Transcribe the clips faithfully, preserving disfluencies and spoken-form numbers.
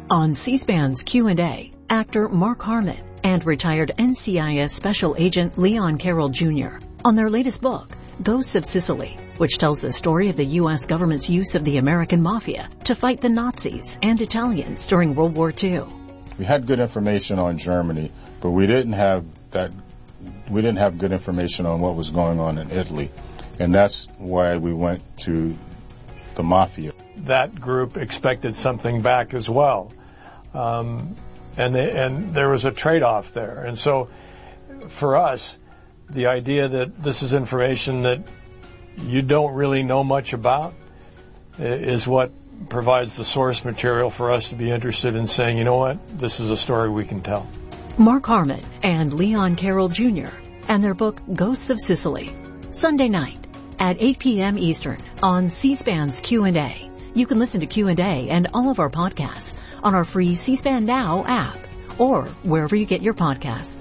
On C-SPAN's Q and A, actor Mark Harmon and retired N C I S Special Agent Leon Carroll Junior on their latest book, Ghosts of Sicily, which tells the story of the U S government's use of the American Mafia to fight the Nazis and Italians during World War Two. We had good information on Germany, but we didn't have that. We didn't have good information on what was going on in Italy, and that's why we went to the Mafia. That group expected something back as well, um, and they, and there was a trade-off there. And so, for us, the idea that this is information that you don't really know much about is what provides the source material for us to be interested in saying, you know what, this is a story we can tell. Mark Harmon and Leon Carroll Junior and their book Ghosts of Sicily, Sunday night at eight p.m. Eastern on C-SPAN's Q and A. You can listen to Q and A and all of our podcasts on our free C-SPAN Now app or wherever you get your podcasts.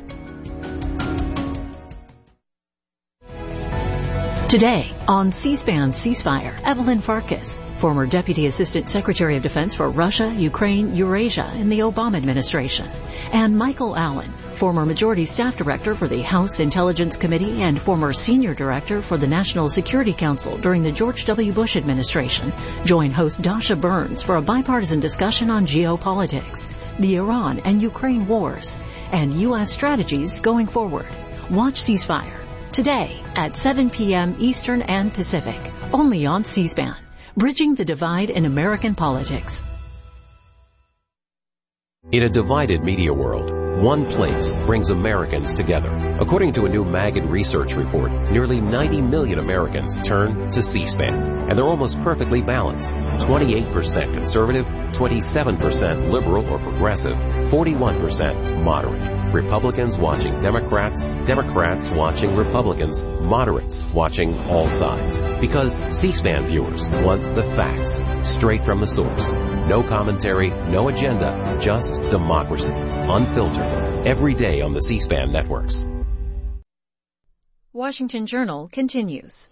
Today on C-SPAN Ceasefire, Evelyn Farkas, former Deputy Assistant Secretary of Defense for Russia, Ukraine, Eurasia in the Obama administration, and Michael Allen, former Majority Staff Director for the House Intelligence Committee and former Senior Director for the National Security Council during the George W. Bush administration, join host Dasha Burns for a bipartisan discussion on geopolitics, the Iran and Ukraine wars, and U S strategies going forward. Watch Ceasefire today at seven p.m. Eastern and Pacific, only on C-SPAN, bridging the divide in American politics. In a divided media world, one place brings Americans together. According to a new Maggid research report, nearly ninety million Americans turn to C-SPAN, and they're almost perfectly balanced. twenty-eight percent conservative, twenty-seven percent liberal or progressive, forty-one percent moderate. Republicans watching Democrats, Democrats watching Republicans, moderates watching all sides. Because C-SPAN viewers want the facts, straight from the source. No commentary, no agenda, just democracy. Unfiltered. Every day on the C-SPAN networks. Washington Journal continues.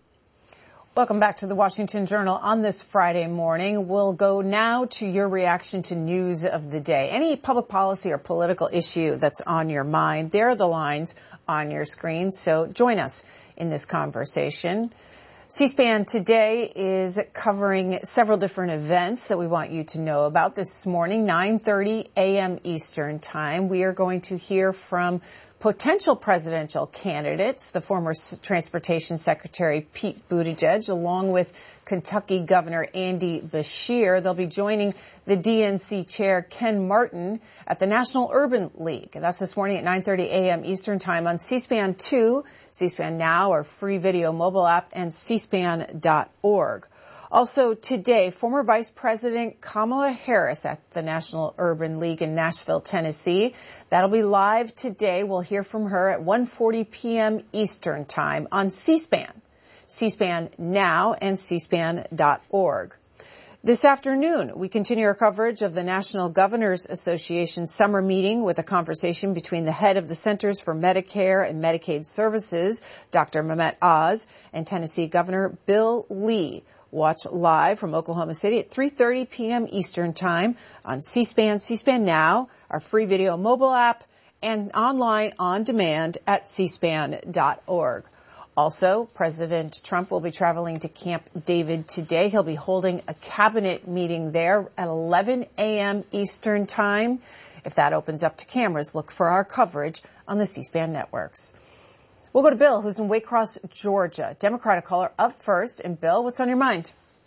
Welcome back to the Washington Journal on this Friday morning. We'll go now to your reaction to news of the day. Any public policy or political issue that's on your mind, there are the lines on your screen, so join us in this conversation. C-SPAN today is covering several different events that we want you to know about. This morning, nine thirty a.m. Eastern Time, we are going to hear from potential presidential candidates, the former Transportation Secretary Pete Buttigieg, along with Kentucky Governor Andy Beshear. They'll be joining the D N C chair Ken Martin at the National Urban League. And that's this morning at nine thirty a.m. Eastern Time on C-SPAN two, C-SPAN Now, our free video mobile app, and C SPAN dot org. Also today, former Vice President Kamala Harris at the National Urban League in Nashville, Tennessee. That'll be live today. We'll hear from her at one forty p.m. Eastern Time on C-SPAN, C-SPAN Now, and C SPAN dot org. This afternoon, we continue our coverage of the National Governors Association summer meeting with a conversation between the head of the Centers for Medicare and Medicaid Services, Doctor Mehmet Oz, and Tennessee Governor Bill Lee. Watch live from Oklahoma City at three thirty p.m. Eastern Time on C-SPAN, C-SPAN Now, our free video mobile app, and online on demand at C SPAN dot org. Also, President Trump will be traveling to Camp David today. He'll be holding a cabinet meeting there at eleven a.m. Eastern Time. If that opens up to cameras, look for our coverage on the C-SPAN networks. We'll go to Bill, who's in Waycross, Georgia. Democratic caller up first. And Bill, what's on your mind?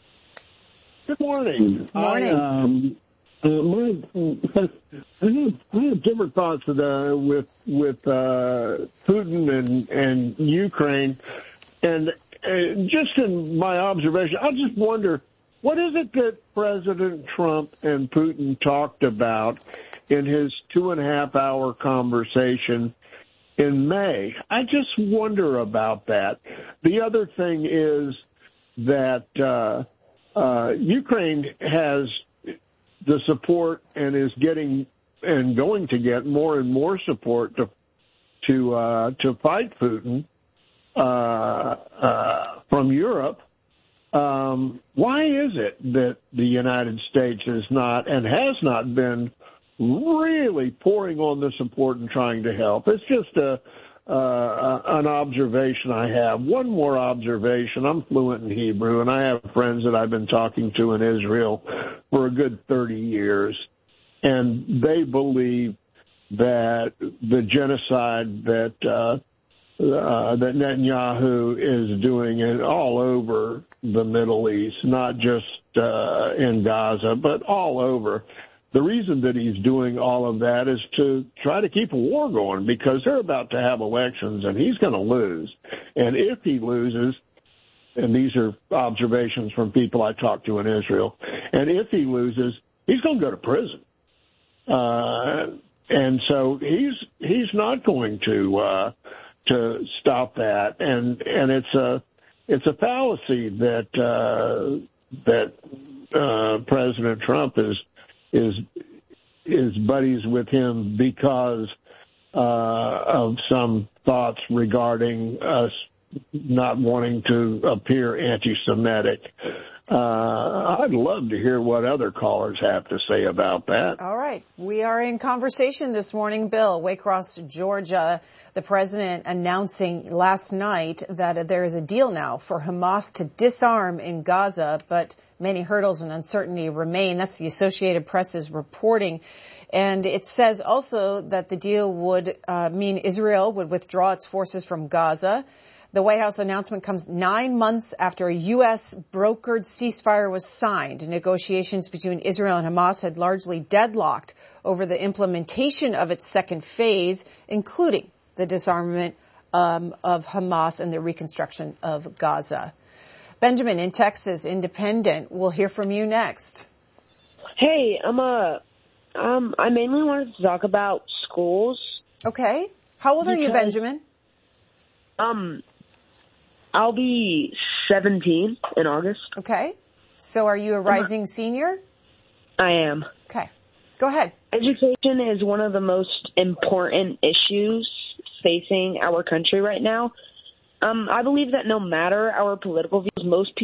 Good morning. Good morning. I, um, uh, my, I, have, I have different thoughts with, uh, with, with uh, Putin and, and Ukraine. And uh, just in my observation, I just wonder, what is it that President Trump and Putin talked about in his two and a half hour conversation in May? I just wonder about that. The other thing is that uh, uh, Ukraine has the support and is getting and going to get more and more support to to uh, to fight Putin uh, uh, from Europe. Um, why is it that the United States is not and has not been really pouring on the support and trying to help? It's just a uh, an observation I have. One more observation. I'm fluent in Hebrew, and I have friends that I've been talking to in Israel for a good thirty years, and they believe that the genocide that uh, uh, that Netanyahu is doing it all over the Middle East, not just uh, in Gaza, but all over. The reason that he's doing all of that is to try to keep a war going, because they're about to have elections and he's going to lose. And if he loses, and these are observations from people I talked to in Israel, and if he loses, he's going to go to prison. Uh, and so he's he's not going to uh, to stop that. And and it's a it's a fallacy that uh, that uh, President Trump is. is is buddies with him because uh, of some thoughts regarding us not wanting to appear anti-Semitic. Uh, I'd love to hear what other callers have to say about that. All right. We are in conversation this morning, Bill. Waycross, Georgia, the president announcing last night that there is a deal now for Hamas to disarm in Gaza, but many hurdles and uncertainty remain. That's the Associated Press's reporting. And it says also that the deal would uh, mean Israel would withdraw its forces from Gaza. The White House announcement comes nine months after a U S brokered ceasefire was signed. Negotiations between Israel and Hamas had largely deadlocked over the implementation of its second phase, including the disarmament um, of Hamas and the reconstruction of Gaza. Benjamin in Texas, Independent. We'll hear from you next. Hey, I'm a, um, I mainly wanted to talk about schools. Okay. How old are you, Benjamin? Um, I'll be seventeen in August. Okay. So are you a rising senior? I am. Okay. Go ahead. Education is one of the most important issues facing our country right now. Um, I believe that no matter our political views, most people